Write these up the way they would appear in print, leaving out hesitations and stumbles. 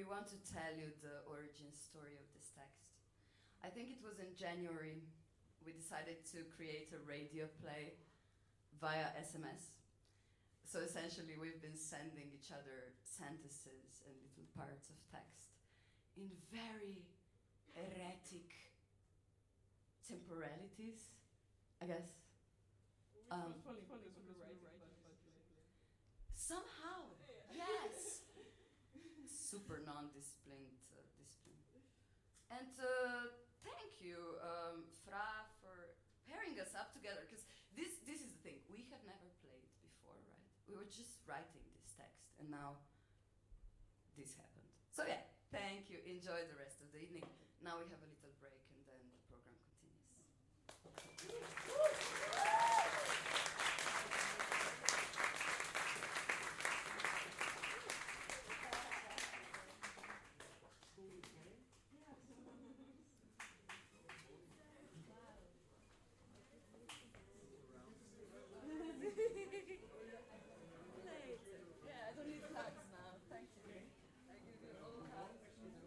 want to tell you the origin story of this text. I think it was in January we decided to create a radio play via SMS. So essentially we've been sending each other sentences and little parts of text in very erratic temporalities, I guess. Somehow, yes. Super non-disciplined discipline. And thank you, Fra, for pairing us up together, because this is the thing. We have never played before, right? We were just writing this text, and now this happened. So yeah, thank you. Enjoy the rest of the evening. Now we have a little break, and then the program continues. Yeah, I don't need hugs now. Thank you. I give you all hugs.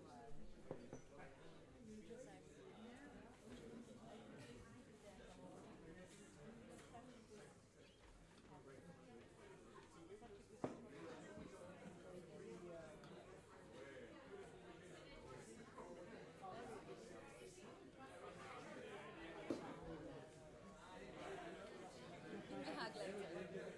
Give me a hug later.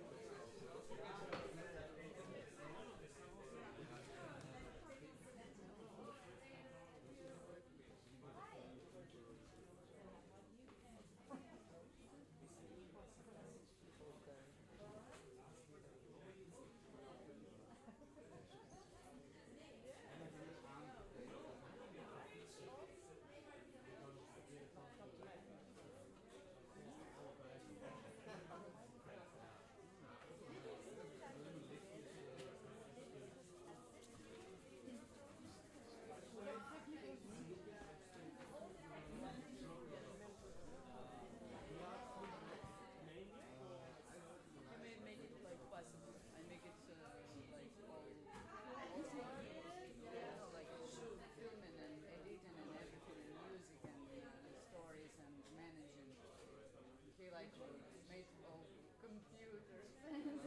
Like made of computers.